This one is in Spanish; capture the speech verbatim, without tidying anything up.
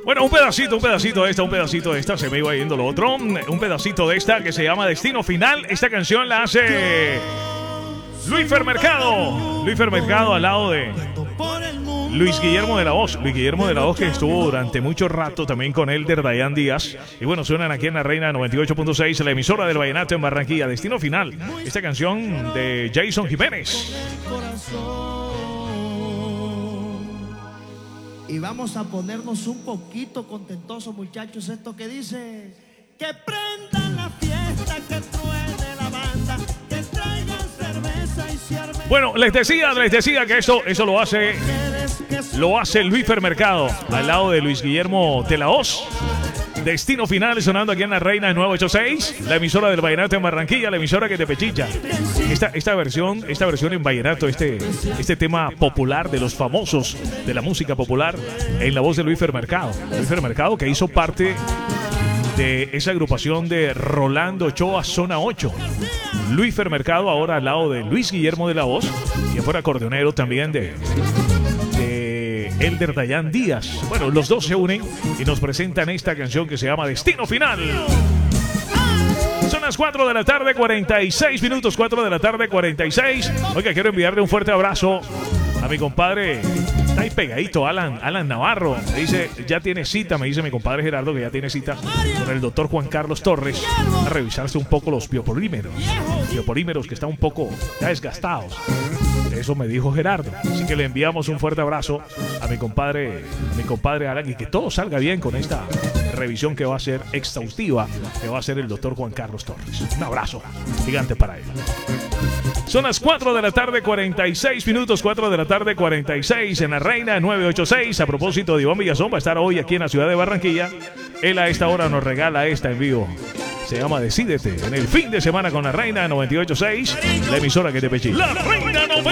Bueno, un pedacito, un pedacito de esta, un pedacito de esta, se me iba yendo lo otro. Un pedacito de esta que se llama Destino Final. Esta canción la hace Luis Mercado. Luis Mercado al lado de Luis Guillermo de la Voz. Luis Guillermo de la Voz, que estuvo durante mucho rato también con Elder Dayan Díaz. Y bueno, suenan aquí en la Reina noventa y ocho punto seis, la emisora del vallenato en Barranquilla. Destino Final. Esta canción de Jason Jiménez. Y vamos a ponernos un poquito contentosos, muchachos. Esto que dice: que prendan la fiesta, que truene la banda, que traigan cerveza y se arme. Bueno, les decía, les decía que eso, eso lo hace Lo hace Luis Mercado al lado de Luis Guillermo de la Voz. Destino Final sonando aquí en la Reina nueve ocho seis, la emisora del vallenato en Barranquilla, la emisora que te pechilla. Esta, esta versión, esta versión en vallenato, este, este tema popular de los famosos de la música popular, en la voz de Luis Mercado. Luis Mercado, que hizo parte de esa agrupación de Rolando Ochoa Zona ocho. Luis Mercado ahora al lado de Luis Guillermo de la Voz, quien fuera acordeonero también de... Elder Dayan Díaz. Bueno, los dos se unen y nos presentan esta canción que se llama Destino Final. Son las cuatro de la tarde, cuarenta y seis minutos, cuatro de la tarde, cuarenta y seis. Oiga, quiero enviarle un fuerte abrazo a mi compadre, está ahí pegadito, Alan, Alan Navarro. Me dice, ya tiene cita, me dice mi compadre Gerardo, que ya tiene cita con el doctor Juan Carlos Torres a revisarse un poco los biopolímeros. Biopolímeros que están un poco ya desgastados. Eso me dijo Gerardo. Así que le enviamos un fuerte abrazo a mi compadre, a mi compadre Alan, y que todo salga bien con esta revisión que va a ser exhaustiva, que va a hacer el doctor Juan Carlos Torres. Un abrazo gigante para él. Son las cuatro de la tarde, cuarenta y seis minutos, cuatro de la tarde, cuarenta y seis en la Reina nueve ocho seis. A propósito de Iván Villazón, va a estar hoy aquí en la ciudad de Barranquilla. Él a esta hora nos regala esta en vivo. Se llama Decídete, en el fin de semana con la Reina noventa y ocho punto seis, la emisora que te pechilla. La Reina noventa